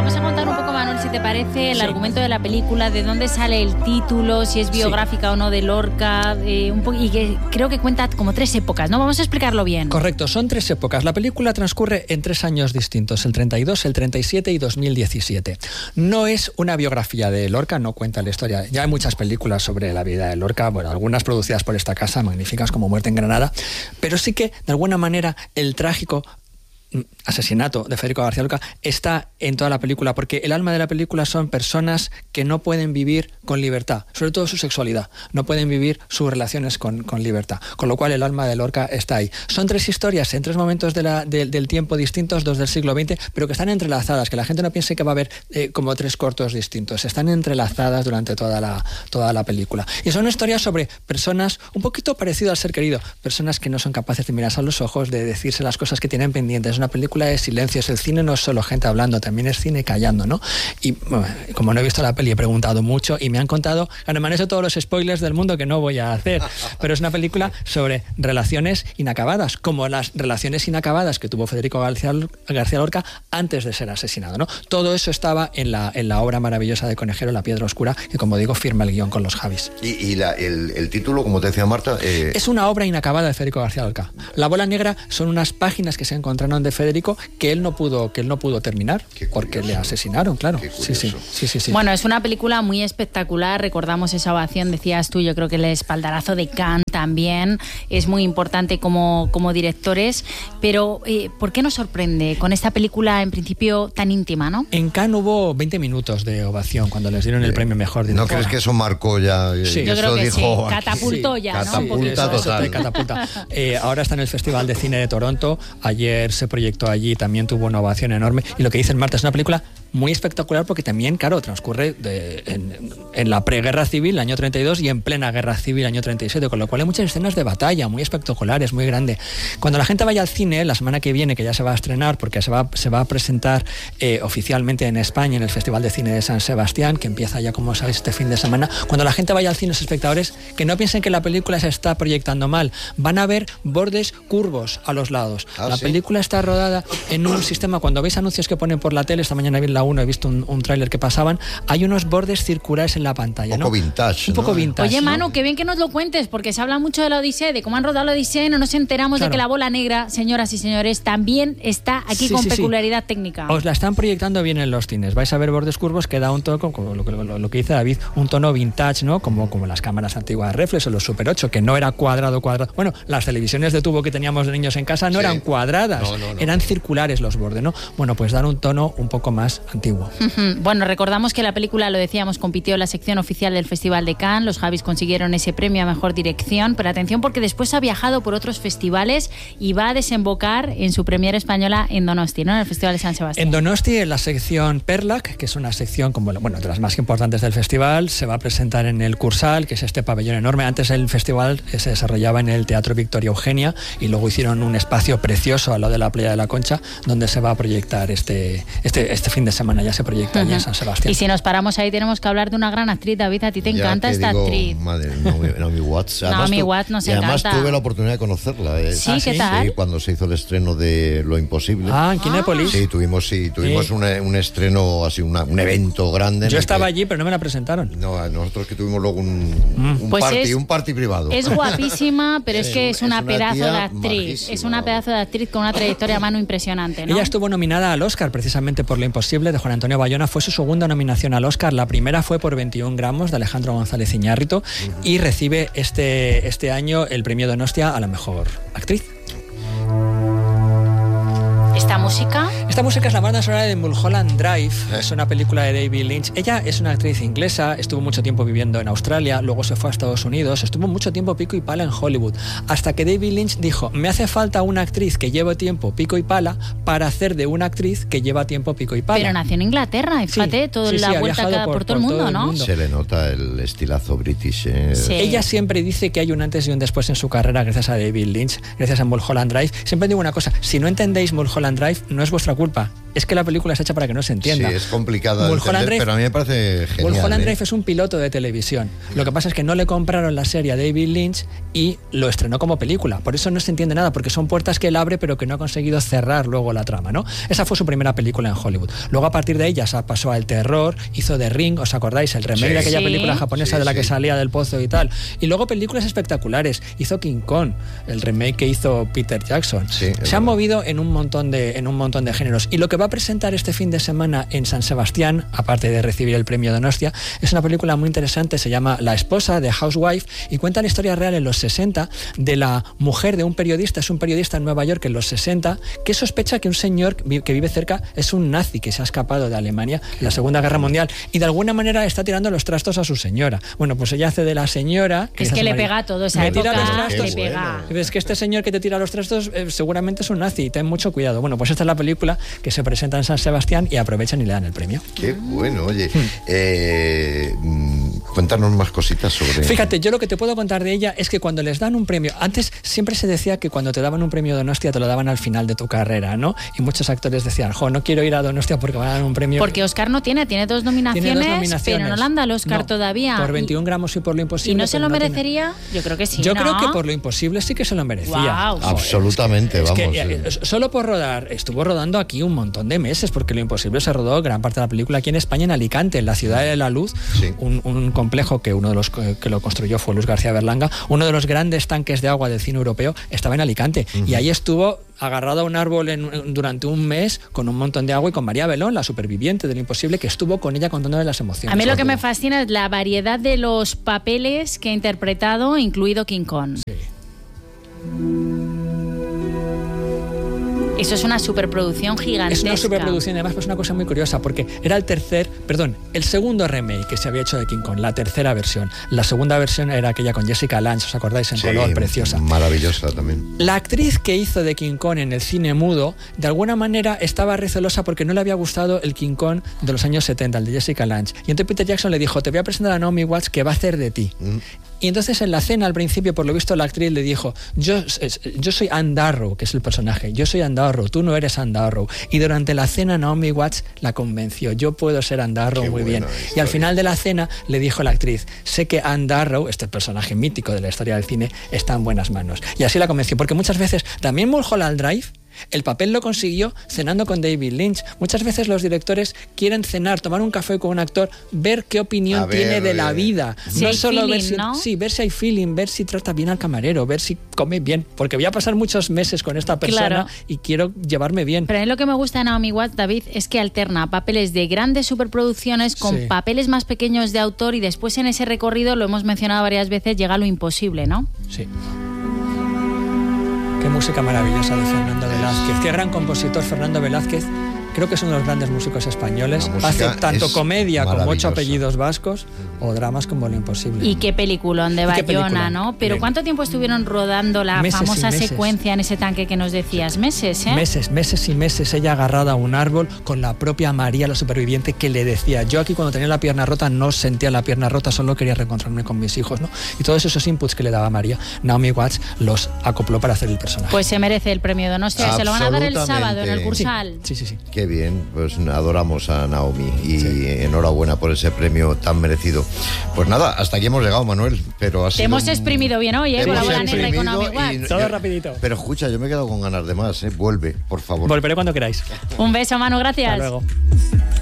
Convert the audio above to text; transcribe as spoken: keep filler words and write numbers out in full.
vamos a contar un poco, Manuel, si te parece, el sí. argumento de la película, de dónde sale el título, si es biográfica sí. o no de Lorca, eh, un po- y que creo que cuenta como tres épocas, ¿no? Vamos a explicarlo bien. Correcto, son tres épocas. La película transcurre en tres años distintos, el treinta y dos, el treinta y siete y dos mil diecisiete. No es una biografía de Lorca, no cuenta la historia. Ya hay muchas películas sobre la vida de Lorca, bueno, algunas producidas por esta casa, magníficas como Muerte en Granada, pero sí que, de alguna manera, el trágico asesinato de Federico García Lorca está en toda la película, porque el alma de la película son personas que no pueden vivir con libertad, sobre todo su sexualidad, no pueden vivir sus relaciones con, con libertad, con lo cual el alma de Lorca está ahí. Son tres historias en tres momentos de la, de, del tiempo distintos, dos del siglo veinte, pero que están entrelazadas, que la gente no piense que va a haber eh, como tres cortos distintos, están entrelazadas durante toda la, toda la película. Y son historias sobre personas un poquito parecido al Ser Querido, personas que no son capaces de mirarse a los ojos, de decirse las cosas que tienen pendientes. Una película de silencios. El cine no es solo gente hablando, también es cine callando, ¿no? Y bueno, como no he visto la peli, he preguntado mucho y me han contado, además de todos los spoilers del mundo que no voy a hacer, pero es una película sobre relaciones inacabadas, como las relaciones inacabadas que tuvo Federico García, García Lorca antes de ser asesinado, ¿no? Todo eso estaba en la, en la obra maravillosa de Conejero, La Piedra Oscura, que como digo, firma el guión con los Javis. Y, y la, el, el título, como te decía Marta... Eh... Es una obra inacabada de Federico García Lorca. La bola negra son unas páginas que se encontraron de Federico que él no pudo que él no pudo terminar porque le asesinaron, claro. Sí, sí, sí, sí, sí. Bueno, es una película muy espectacular. Recordamos esa ovación, decías tú, yo creo que el espaldarazo de Cannes también es muy importante como, como directores, pero eh, ¿por qué nos sorprende con esta película en principio tan íntima, no? En Cannes hubo veinte minutos de ovación cuando les dieron el sí. premio mejor director. ¿No crees que eso marcó ya? Sí. Yo eso creo que dijo, sí, catapultó sí. ya, catapulta, ¿no? Catapulta sí, total. Eso, catapulta. Eh, ahora está en el Festival de Cine de Toronto, ayer se proyectó allí, también tuvo una ovación enorme, y lo que dice Marta es una película muy espectacular porque también, claro, transcurre de, en, en la preguerra civil, año treinta y dos, y en plena guerra civil, año treinta y siete, con lo cual hay muchas escenas de batalla muy espectaculares, muy grande. Cuando la gente vaya al cine, la semana que viene, que ya se va a estrenar, porque se va, se va a presentar eh, oficialmente en España, en el Festival de Cine de San Sebastián, que empieza ya, como sabéis, este fin de semana, cuando la gente vaya al cine, los espectadores, que no piensen que la película se está proyectando mal, van a ver bordes curvos a los lados. ¿Ah, la sí? película está rodada en un sistema, cuando veis anuncios que ponen por la tele, esta mañana vi en la uno, he visto un, un tráiler que pasaban, hay unos bordes circulares en la pantalla, un poco ¿no? vintage, Un poco ¿no? vintage. Oye, ¿no? Manu, qué bien que nos lo cuentes, porque se habla mucho de la Odisea, de cómo han rodado la Odisea, y no nos enteramos Claro. de que la bola negra, señoras y señores, también está aquí Sí, con sí, sí. peculiaridad técnica. Os la están proyectando bien en los cines. Vais a ver bordes curvos que da un tono, como lo, lo, lo que dice David, un tono vintage, ¿no? Como, como las cámaras antiguas reflex o los Super ocho, que no era cuadrado, cuadrado. Bueno, las televisiones de tubo que teníamos de niños en casa no Sí. eran cuadradas, No, no, no. eran circulares los bordes, ¿no? Bueno, pues dan un tono un poco más antiguo. Bueno, recordamos que la película, lo decíamos, compitió en la sección oficial del Festival de Cannes. Los Javis consiguieron ese premio a Mejor Dirección, pero atención porque después ha viajado por otros festivales y va a desembocar en su premiere española en Donosti, ¿no? En el Festival de San Sebastián. En Donosti, en la sección Perlac, que es una sección como, bueno, de las más importantes del festival, se va a presentar en el Cursal, que es este pabellón enorme. Antes el festival se desarrollaba en el Teatro Victoria Eugenia y luego hicieron un espacio precioso al lado de la Playa de la Concha, donde se va a proyectar este, este, este fin de semana, ya se proyecta uh-huh. ya en San Sebastián. Y si nos paramos ahí tenemos que hablar de una gran actriz, David, a ti te Ya encanta te esta digo, actriz. Madre, Naomi, Naomi Watts. Además, Naomi tu, Watts nos y además encanta. tuve la oportunidad de conocerla. Eh. Sí, ¿Ah, ¿qué sí? tal? Sí, cuando se hizo el estreno de Lo Imposible. Ah, en Kinépolis. Sí, tuvimos, sí, tuvimos Sí. Un, un estreno, así, una, un evento grande. Yo en el estaba que- allí, pero no me la presentaron. No, nosotros que tuvimos luego un, Mm. un, Pues party, es- un party privado. Es guapísima, pero Sí, es que es es una, una pedazo tía de actriz. majísima. Es una pedazo de actriz con una trayectoria a mano impresionante, ¿no? Ella estuvo nominada al Oscar precisamente por Lo Imposible, de Juan Antonio Bayona. Fue su segunda nominación al Oscar. La primera fue por veintiún gramos, de Alejandro González Iñárritu, uh-huh. y recibe este, este año el premio Donostia a la mejor actriz. Esta música... Esta música es la banda sonora de Mulholland Drive, es una película de David Lynch. Ella es una actriz inglesa, estuvo mucho tiempo viviendo en Australia, luego se fue a Estados Unidos, estuvo mucho tiempo pico y pala en Hollywood, hasta que David Lynch dijo, me hace falta una actriz que lleve tiempo pico y pala para hacer de una actriz que lleva tiempo pico y pala. Pero nació en Inglaterra, y fíjate, Sí, toda sí, la sí, ha vuelta viajado que- por, por- todo el por mundo, todo el ¿no? mundo. Se le nota el estilazo british. Eh. Sí. Ella siempre dice que hay un antes y un después en su carrera gracias a David Lynch, gracias a Mulholland Drive. Siempre digo una cosa, si no entendéis Mulholland Drive, no es vuestra culpa. es que la película es hecha para que no se entienda. Sí, es complicada de Mulholland entender, Drive, pero a mí me parece genial. Mulholland ¿eh? Drive es un piloto de televisión. Lo que pasa es que no le compraron la serie a David Lynch y lo estrenó como película. Por eso no se entiende nada, porque son puertas que él abre pero que no ha conseguido cerrar luego la trama, ¿no? Esa fue su primera película en Hollywood. Luego a partir de ella pasó al terror, hizo The Ring, ¿os acordáis? El remake Sí, de aquella sí. película japonesa Sí, de la sí. que salía del pozo y tal. Y luego películas espectaculares. Hizo King Kong, el remake que hizo Peter Jackson. Sí, es se verdad. han movido en un montón de en un montón de géneros. Y lo que va a presentar este fin de semana en San Sebastián, aparte de recibir el premio Donostia, es una película muy interesante, se llama La esposa de Housewife y cuenta la historia real en los sesenta de la mujer de un periodista, es un periodista en Nueva York en los sesenta, que sospecha que un señor que vive cerca es un nazi que se ha escapado de Alemania en la Segunda Guerra Mundial y de alguna manera está tirando los trastos a su señora. Bueno, pues ella hace de la señora... Es que su le marido. pega todo esa Me tira época, los Qué trastos. le pega. bueno. Es que este señor que te tira los trastos eh, seguramente es un nazi, ten mucho cuidado. Bueno, pues esta es la película que se presenta en San Sebastián y aprovechan y le dan el premio. Qué bueno, oye. Eh, mm, cuéntanos más cositas sobre... Fíjate, yo lo que te puedo contar de ella es que cuando les dan un premio, antes siempre se decía que cuando te daban un premio Donostia te lo daban al final de tu carrera, ¿no? Y muchos actores decían, jo, no quiero ir a Donostia porque van a dar un premio. Porque Oscar no tiene, tiene dos nominaciones, Tiene dos nominaciones. pero no le han dado el Oscar No, todavía. Por Y- veintiún gramos y por lo imposible. ¿Y no se pero lo tiene. merecería? Yo creo que sí, Yo ¿no? creo que por lo imposible sí que se lo merecía. Guau. Joder, Absolutamente, es que, vamos. es que, eh, solo por rodar, estuvo rodando aquí un montón de meses, porque lo imposible se rodó gran parte de la película aquí en España, en Alicante, en la ciudad de la luz, Sí. un, un complejo que uno de los que que lo construyó fue Luis García Berlanga, uno de los grandes tanques de agua del cine europeo, estaba en Alicante. Uh-huh. Y ahí estuvo agarrado a un árbol en, durante un mes con un montón de agua y con María Belón, la superviviente de lo imposible, que estuvo con ella contándole las emociones. A mí lo que me fascina es la variedad de los papeles que ha interpretado, incluido King Kong. Sí. Eso es una superproducción gigantesca. Es una superproducción, además, pues una cosa muy curiosa, porque era el tercer, perdón, el segundo remake que se había hecho de King Kong, la tercera versión. La segunda versión era aquella con Jessica Lange, ¿os acordáis? En Sí, color, preciosa. Maravillosa también. La actriz que hizo de King Kong en el cine mudo, de alguna manera estaba recelosa porque no le había gustado el King Kong de los años setenta, el de Jessica Lange. Y entonces Peter Jackson le dijo, te voy a presentar a Naomi Watts que va a hacer de ti. Mm. Y entonces en la cena, al principio, por lo visto, la actriz le dijo, yo, yo soy Anne Darrow, que es el personaje, yo soy Anne Darrow, tú no eres Anne Darrow. Y durante la cena Naomi Watts la convenció, yo puedo ser Anne Darrow. Qué muy bien. Historia. Y al final de la cena le dijo la actriz, sé que Anne Darrow, este personaje mítico de la historia del cine, está en buenas manos. Y así la convenció, porque muchas veces, también Mulholland Drive, el papel lo consiguió cenando con David Lynch. Muchas veces los directores quieren cenar, tomar un café con un actor, ver qué opinión a tiene ver, de la vida. Si no hay solo feeling, ver si, ¿no? sí, ver si hay feeling, ver si trata bien al camarero, ver si come bien. Porque voy a pasar muchos meses con esta persona Claro. y quiero llevarme bien. Pero a mí lo que me gusta de Naomi Watts, David, es que alterna papeles de grandes superproducciones con Sí. papeles más pequeños de autor y después en ese recorrido, lo hemos mencionado varias veces, llega a lo imposible, ¿no? Sí. Qué música maravillosa de Fernando Velázquez. Qué gran compositor Fernando Velázquez. Creo que es uno de los grandes músicos españoles. Hace tanto comedia como ocho apellidos vascos o dramas como Lo Imposible. Y qué peliculón de ¿Y qué Bayona, película? ¿no? Pero Bien. ¿cuánto tiempo estuvieron rodando la Meses y famosa meses. secuencia en ese tanque que nos decías? Meses, ¿eh? Meses, meses y meses ella agarrada a un árbol con la propia María, la superviviente, que le decía, yo aquí cuando tenía la pierna rota no sentía la pierna rota, solo quería reencontrarme con mis hijos, ¿no? Y todos esos inputs que le daba María, Naomi Watts los acopló para hacer el personaje. Pues se merece el premio Donostia. Se lo van a dar el sábado en el Cursal. Sí, sí, sí. Qué bien, pues adoramos a Naomi y Sí. enhorabuena por ese premio tan merecido. Pues nada, hasta aquí hemos llegado, Manuel, pero ha Te sido hemos un- exprimido bien hoy, ¿eh? Te Con la hemos bola negra y con Naomi exprimido y- Watts. Todo yo- rapidito. Pero escucha, yo me he quedado con ganas de más, ¿eh? Vuelve, por favor. Volveré cuando queráis. Un beso, Manu, gracias. Hasta luego.